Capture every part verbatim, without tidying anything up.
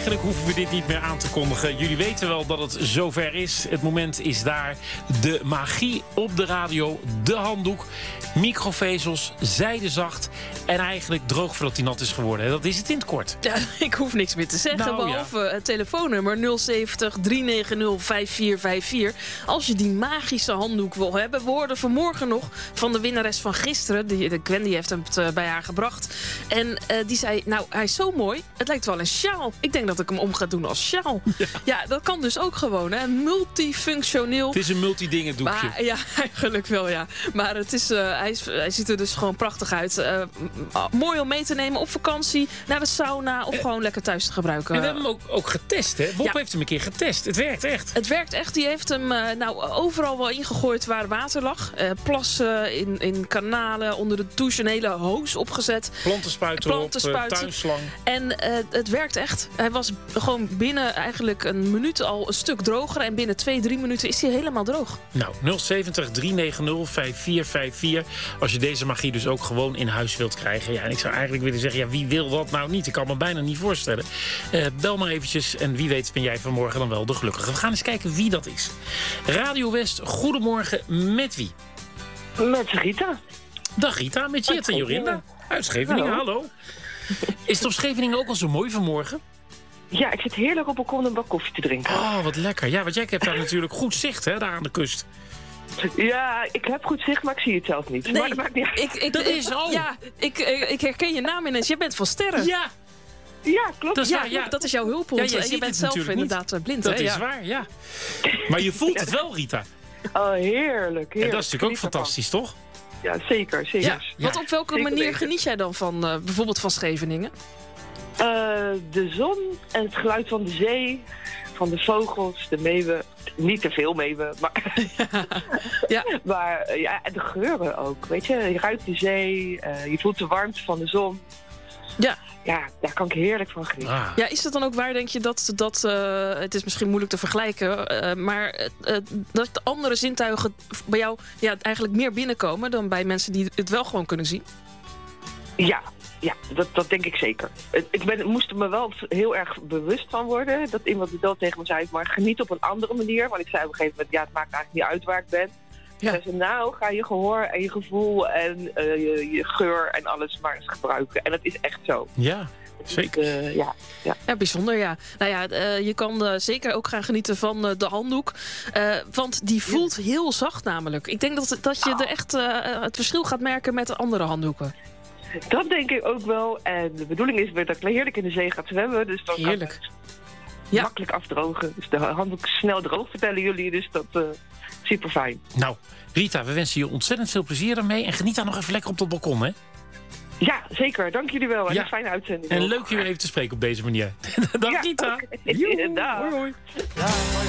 Eigenlijk hoeven we dit niet meer aan te kondigen. Jullie weten wel dat het zover is. Het moment is daar. De magie op de radio, de handdoek, microvezels, zijdezacht en eigenlijk droog voordat hij nat is geworden. Dat is het in het kort. Ja, ik hoef niks meer te zeggen, Nou, behalve ja. het telefoonnummer nul zeventig, drie negen nul, vijf vier vijf vier. Als je die magische handdoek wil hebben. We hoorden vanmorgen nog van de winnares van gisteren. Die, de Gwen die heeft hem uh, bij haar gebracht. En uh, die zei, nou, hij is zo mooi. Het lijkt wel een sjaal. Ik denk dat ik hem om ga doen als sjaal. Ja, ja dat kan dus ook gewoon, hè. Multifunctioneel. Het is een multidingen doekje. Maar, ja, eigenlijk wel, ja. Maar het is, uh, hij, is, hij ziet er dus gewoon prachtig uit. Uh, mooi om mee te nemen op vakantie, naar de sauna of uh, gewoon lekker thuis te gebruiken. En we hebben hem ook, ook getest, hè? Bob ja. heeft hem een keer getest. Het werkt echt. Het werkt echt. Die heeft hem uh, nou, overal wel ingegooid waar water lag. Uh, plassen, in, in kanalen, onder de douche, een hele hoos opgezet. Plantenspuiten Plantenspuiten. op, uh, tuinslang. En uh, het werkt echt. Hij was gewoon binnen eigenlijk een minuut al een stuk droger. En binnen twee, drie minuten is hij helemaal droog. Nou, nul zeventig, drie negen nul, vijf vier vijf vier. Als je deze magie dus ook gewoon in huis wilt krijgen. Ja, en ik zou eigenlijk willen zeggen, ja, wie wil dat nou niet? Ik kan me bijna niet voorstellen. Uh, bel maar eventjes en wie weet ben jij vanmorgen dan wel de gelukkige. We gaan eens kijken wie dat is. Radio West, goedemorgen. Met wie? Met Rita. Dag Rita, met Jette en Jorinda. Uit Scheveningen, hallo. hallo. Is het op Scheveningen ook al zo mooi vanmorgen? Ja, ik zit heerlijk op een balkon een bak koffie te drinken. Oh, wat lekker. Ja, want jij hebt daar natuurlijk goed zicht, hè, daar aan de kust. Ja, ik heb goed zicht, maar ik zie het zelf niet. Nee, maar dat maakt niet uit. Ik, ik, dat ik, is zo. Ja, ik, ik herken je naam ineens. Je bent van Sterren. Ja. Ja, klopt. Dat is, ja, waar, ja. dat is jouw hulphond. Ja, je, je bent zelf inderdaad niet. blind. Dat hè? is ja. waar, ja. Maar je voelt het wel, Rita. Oh, heerlijk, heerlijk. En dat is natuurlijk ook fantastisch, toch? Ja, zeker, zeker. Ja. Ja. Wat op welke zeker manier weten. geniet jij dan van uh, bijvoorbeeld van Scheveningen? Uh, de zon en het geluid van de zee, van de vogels, de meeuwen. Niet te veel meeuwen, maar, ja. maar uh, ja, de geuren ook. Weet je, je ruikt de zee, uh, je voelt de warmte van de zon. Ja. Ja, daar kan ik heerlijk van genieten. Ah. Ja, is het dan ook waar, denk je, dat... dat uh, het is misschien moeilijk te vergelijken... Uh, maar uh, dat de andere zintuigen bij jou ja, eigenlijk meer binnenkomen... dan bij mensen die het wel gewoon kunnen zien? Ja, ja dat, dat denk ik zeker. Ik ben, moest er me wel heel erg bewust van worden... dat iemand het wel tegen me zei... maar geniet op een andere manier. Want ik zei op een gegeven moment... ja, het maakt eigenlijk niet uit waar ik ben... Ja. Dus nou, ga je gehoor en je gevoel en uh, je, je geur en alles maar eens gebruiken. En dat is echt zo. Ja, zeker. Dus, uh, ja, ja. ja, bijzonder, ja. Nou ja, uh, je kan uh, zeker ook gaan genieten van uh, de handdoek. Uh, want die voelt ja. heel zacht namelijk. Ik denk dat, dat je oh. er echt uh, het verschil gaat merken met de andere handdoeken. Dat denk ik ook wel. En de bedoeling is weer dat ik heerlijk in de zee gaat zwemmen. Dus dan heerlijk. kan het ja. makkelijk afdrogen. Dus de handdoek snel droog, vertellen jullie. Dus dat... Uh, super fijn. Nou, Rita, we wensen je ontzettend veel plezier ermee. En geniet daar nog even lekker op dat balkon, hè? Ja, zeker. Dank jullie wel. En ja. een fijne uitzending. En leuk je weer even te spreken op deze manier. Dag ja, Rita. Okay. Dag. Hoi, hoi. Dag, hoi.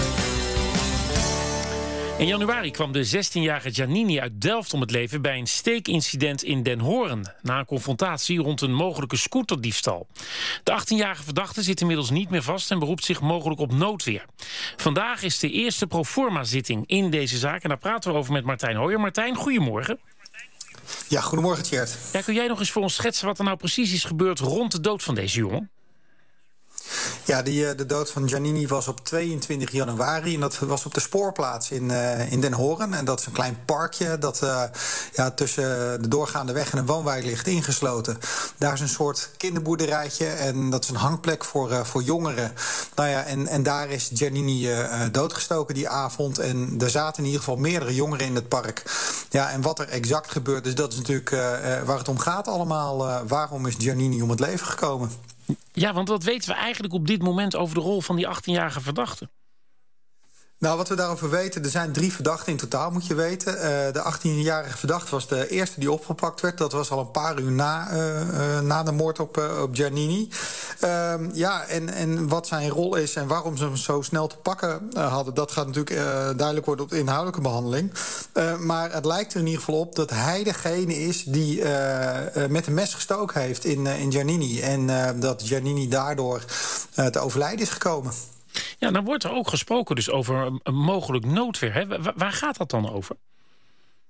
In januari kwam de zestienjarige Giannini uit Delft om het leven... bij een steekincident in Den Horen... na een confrontatie rond een mogelijke scooterdiefstal. De achttienjarige verdachte zit inmiddels niet meer vast... en beroept zich mogelijk op noodweer. Vandaag is de eerste proforma-zitting in deze zaak... en daar praten we over met Martijn Hooyer. Martijn, goedemorgen. Ja, goedemorgen, Tjerd. Ja, kun jij nog eens voor ons schetsen wat er nou precies is gebeurd... rond de dood van deze jongen? Ja, die, de dood van Giannini was op tweeëntwintig januari. En dat was op de spoorplaats in, uh, in Den Horen. En dat is een klein parkje dat uh, ja, tussen de doorgaande weg en een woonwijk ligt ingesloten. Daar is een soort kinderboerderijtje. En dat is een hangplek voor, uh, voor jongeren. Nou ja, en, en daar is Giannini uh, doodgestoken die avond. En er zaten in ieder geval meerdere jongeren in het park. Ja, en wat er exact gebeurt, dus dat is natuurlijk uh, waar het om gaat allemaal. Uh, waarom is Giannini om het leven gekomen? Ja, want wat weten we eigenlijk op dit moment over de rol van die achttienjarige verdachte? Nou, wat we daarover weten, er zijn drie verdachten in totaal, moet je weten. Uh, de achttienjarige verdachte was de eerste die opgepakt werd. Dat was al een paar uur na, uh, uh, na de moord op, uh, op Giannini. Uh, ja, en, en wat zijn rol is en waarom ze hem zo snel te pakken uh, hadden... dat gaat natuurlijk uh, duidelijk worden op de inhoudelijke behandeling. Uh, maar het lijkt er in ieder geval op dat hij degene is... die uh, uh, met een mes gestoken heeft in, uh, in Giannini. En uh, dat Giannini daardoor uh, te overlijden is gekomen. Ja, dan wordt er ook gesproken dus over een mogelijk noodweer. Hè? Waar gaat dat dan over?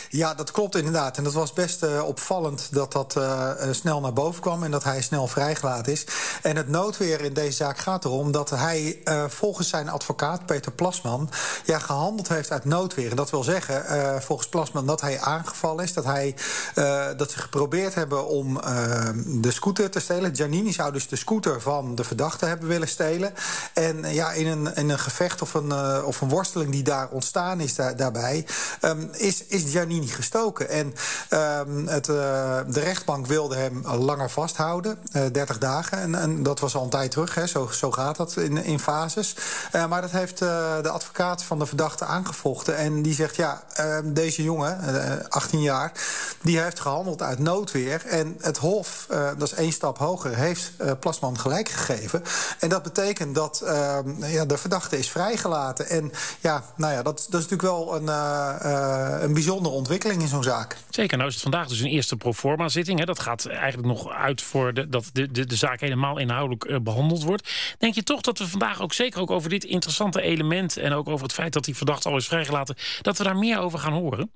Ja, dat klopt inderdaad. En dat was best uh, opvallend dat dat uh, snel naar boven kwam en dat hij snel vrijgelaten is. En het noodweer in deze zaak gaat erom dat hij uh, volgens zijn advocaat Peter Plasman ja, gehandeld heeft uit noodweer. En dat wil zeggen, uh, volgens Plasman, dat hij aangevallen is, dat, hij, uh, dat ze geprobeerd hebben om uh, de scooter te stelen. Giannini zou dus de scooter van de verdachte hebben willen stelen. En uh, ja, in een, in een gevecht of een, uh, of een worsteling die daar ontstaan is daar, daarbij, um, is, is Giannini gestoken. En um, het, uh, de rechtbank wilde hem langer vasthouden, uh, dertig dagen. En, en dat was al een tijd terug, hè. Zo, zo gaat dat in, in fases. Uh, maar dat heeft uh, de advocaat van de verdachte aangevochten. En die zegt, ja, uh, deze jongen, uh, achttien jaar, die heeft gehandeld uit noodweer. En het Hof, uh, dat is één stap hoger, heeft uh, Plasman gelijk gegeven. En dat betekent dat uh, ja, de verdachte is vrijgelaten. En ja, nou ja, dat, dat is natuurlijk wel een, uh, uh, een bijzondere ontwikkeling in zo'n zaak. Zeker, nou is het vandaag dus een eerste proforma-zitting. Hè. Dat gaat eigenlijk nog uit voor de, dat de, de, de zaak helemaal inhoudelijk uh, behandeld wordt. Denk je toch dat we vandaag ook zeker ook over dit interessante element en ook over het feit dat die verdachte al is vrijgelaten, dat we daar meer over gaan horen?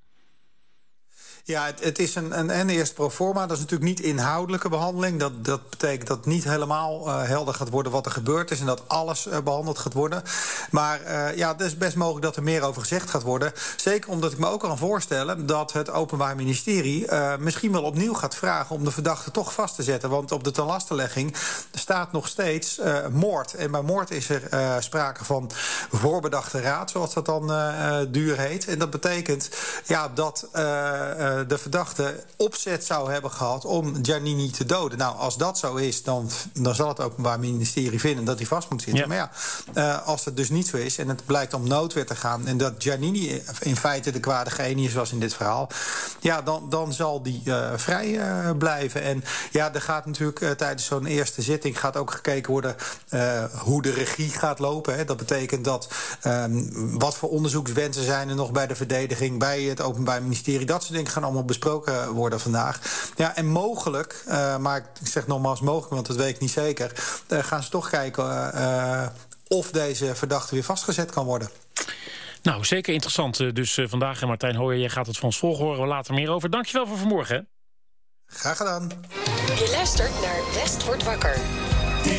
Ja, het, het is een, een, een eerste proforma. Dat is natuurlijk niet inhoudelijke behandeling. Dat, dat betekent dat niet helemaal uh, helder gaat worden wat er gebeurd is en dat alles uh, behandeld gaat worden. Maar uh, ja, het is best mogelijk dat er meer over gezegd gaat worden. Zeker omdat ik me ook kan voorstellen dat het Openbaar Ministerie uh, misschien wel opnieuw gaat vragen om de verdachte toch vast te zetten. Want op de tenlastelegging staat nog steeds uh, moord. En bij moord is er uh, sprake van voorbedachte raad, zoals dat dan uh, duur heet. En dat betekent ja, dat uh, uh, de verdachte opzet zou hebben gehad om Giannini te doden. Nou, als dat zo is, dan, dan zal het Openbaar Ministerie vinden dat hij vast moet zitten. Ja. Maar ja, uh, als het dus niet zo is en het blijkt om noodweer te gaan en dat Giannini in feite de kwade genius was in dit verhaal, ja, dan, dan zal die uh, vrij uh, blijven. En ja, er gaat natuurlijk uh, tijdens zo'n eerste zitting gaat ook gekeken worden uh, hoe de regie gaat lopen. Hè. Dat betekent dat um, wat voor onderzoekswensen zijn er nog bij de verdediging, bij het Openbaar Ministerie. Dat soort dingen gaan allemaal besproken worden vandaag. Ja, en mogelijk, uh, maar ik zeg nogmaals mogelijk, want dat weet ik niet zeker, uh, gaan ze toch kijken uh, of deze verdachte weer vastgezet kan worden. Nou, zeker interessant. Dus uh, vandaag, Martijn Hooijer, jij gaat het van ons volgen, horen we later meer over. Dankjewel voor vanmorgen. Hè? Graag gedaan. Je luistert naar West wordt wakker.